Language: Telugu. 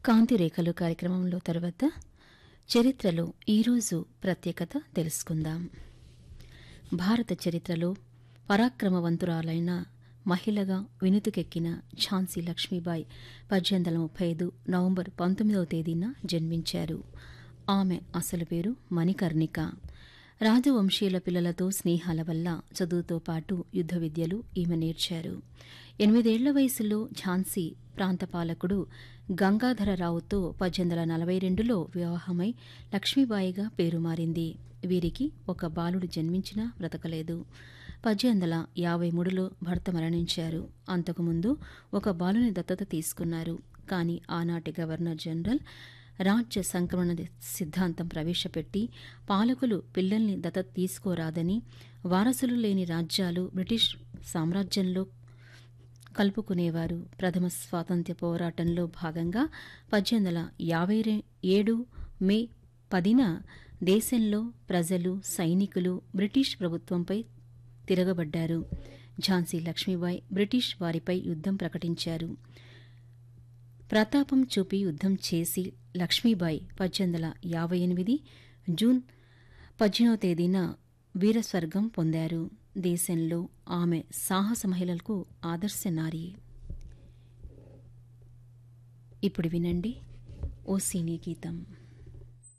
కాంతిరేఖలు కార్యక్రమంలో తర్వాత చరిత్రలో ఈరోజు ప్రత్యేకత తెలుసుకుందాం. భారత చరిత్రలో పరాక్రమవంతురాలైన మహిళగా వినుతికెక్కిన ఝాన్సీ లక్ష్మీబాయి 1835 నవంబర్ 19వ తేదీన జన్మించారు. ఆమె అసలు పేరు మణికర్ణిక. రాజవంశీయుల పిల్లలతో స్నేహాల వల్ల చదువుతో పాటు యుద్ధ విద్యలు ఈమె నేర్చారు. 8 ఏళ్ల వయసులో ఝాన్సీ ప్రాంతపాలకుడు గంగాధరరావుతో 1842లో వివాహమై లక్ష్మీబాయిగా పేరు మారింది. వీరికి ఒక బాలుడు జన్మించినా బ్రతకలేదు. 1853లో భర్త మరణించారు. అంతకుముందు ఒక బాలుని దత్తత తీసుకున్నారు. కానీ ఆనాటి గవర్నర్ జనరల్ రాజ్య సంక్రమణ సిద్ధాంతం ప్రవేశపెట్టి పాలకులు పిల్లల్ని దత్తత తీసుకోరాదని, వారసులు లేని రాజ్యాలు బ్రిటిష్ సామ్రాజ్యంలో కలుపుకునేవారు. ప్రథమ స్వాతంత్ర్య పోరాటంలో భాగంగా 1857 మే 10న దేశంలో ప్రజలు, సైనికులు బ్రిటిష్ ప్రభుత్వంపై తిరగబడ్డారు. ఝాన్సీ లక్ష్మీబాయి బ్రిటిష్ వారిపై యుద్ధం ప్రకటించారు. ప్రతాపం చూపి యుద్ధం చేసి లక్ష్మీబాయి 1858 జూన్ 18వ తేదీన వీరస్వర్గం పొందారు. దేశంలో ఆమె సాహస మహిళలకు ఆదర్శ నారి. ఇప్పుడు వినండి ఓ సినీ గీతం.